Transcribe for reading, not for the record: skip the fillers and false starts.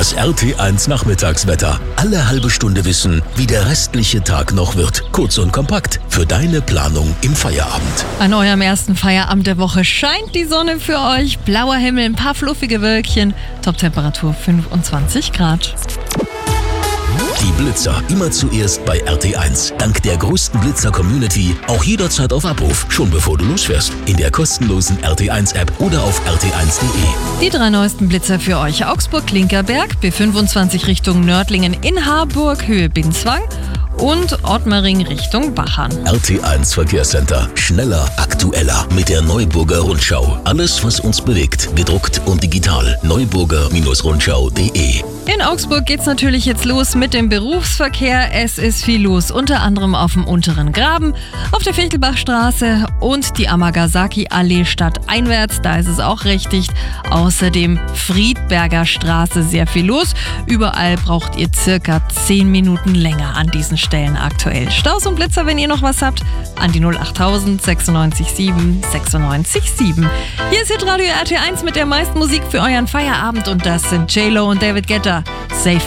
Das RT1 Nachmittagswetter. Alle halbe Stunde wissen, wie der restliche Tag noch wird. Kurz und kompakt für deine Planung im Feierabend. An eurem ersten Feierabend der Woche scheint die Sonne für euch. Blauer Himmel, ein paar fluffige Wölkchen. Toptemperatur 25 Grad. Die Blitzer immer zuerst bei RT1. Dank der größten Blitzer-Community auch jederzeit auf Abruf, schon bevor du losfährst. In der kostenlosen RT1-App oder auf rt1.de. Die 3 neuesten Blitzer für euch. Augsburg-Klinkerberg, B25 Richtung Nördlingen in Harburg, Höhe Binswang und Ottmaring Richtung Bachern. RT1 Verkehrscenter. Schneller, aktueller mit der Neuburger Rundschau. Alles, was uns bewegt, gedruckt und digital. neuburger-rundschau.de. In Augsburg geht's natürlich jetzt los mit dem Berufsverkehr. Es ist viel los, unter anderem auf dem Unteren Graben, auf der Fichtelbachstraße und die Amagasaki-Allee stadteinwärts. Da ist es auch recht dicht. Außerdem Friedberger Straße, sehr viel los. Überall braucht ihr circa 10 Minuten länger an diesen Stellen aktuell. Staus und Blitzer, wenn ihr noch was habt, an die 08000 96 7 96 7. Hier ist Hitradio RT1 mit der meisten Musik für euren Feierabend und das sind J-Lo und David Guetta. Safe